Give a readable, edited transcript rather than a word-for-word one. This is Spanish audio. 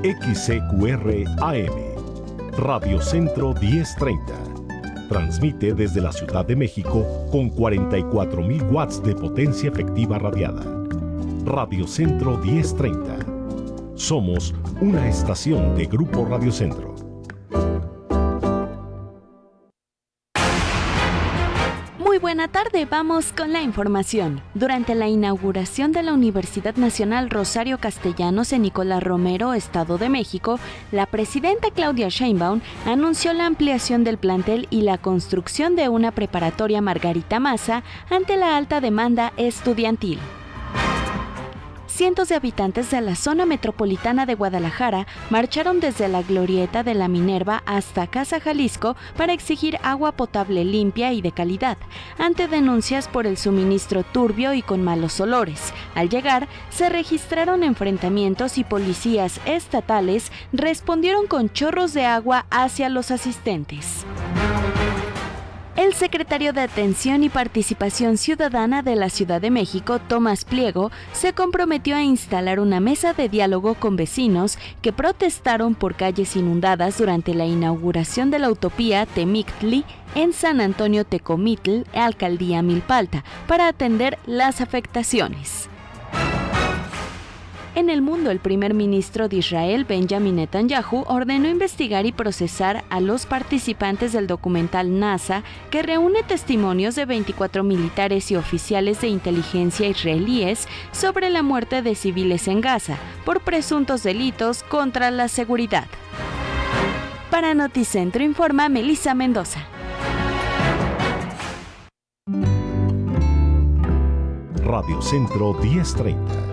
XCQR AM, Radio Centro 1030. Transmite desde la Ciudad de México con 44,000 watts de potencia efectiva radiada. Radio Centro 1030. Somos una estación de Grupo Radio Centro. Muy buena tarde, vamos con la información. Durante la inauguración de la Universidad Nacional Rosario Castellanos en Nicolás Romero, Estado de México, la presidenta Claudia Sheinbaum anunció la ampliación del plantel y la construcción de una preparatoria Margarita Maza ante la alta demanda estudiantil. Cientos de habitantes de la zona metropolitana de Guadalajara marcharon desde la glorieta de la Minerva hasta Casa Jalisco para exigir agua potable limpia y de calidad, ante denuncias por el suministro turbio y con malos olores. Al llegar, se registraron enfrentamientos y policías estatales respondieron con chorros de agua hacia los asistentes. El secretario de Atención y Participación Ciudadana de la Ciudad de México, Tomás Pliego, se comprometió a instalar una mesa de diálogo con vecinos que protestaron por calles inundadas durante la inauguración de la utopía Temictli en San Antonio Tecomitl, Alcaldía Milpalta, para atender las afectaciones. En el mundo, el primer ministro de Israel, Benjamin Netanyahu, ordenó investigar y procesar a los participantes del documental NASA, que reúne testimonios de 24 militares y oficiales de inteligencia israelíes sobre la muerte de civiles en Gaza, por presuntos delitos contra la seguridad. Para Noticentro informa Melissa Mendoza. Radio Centro 1030.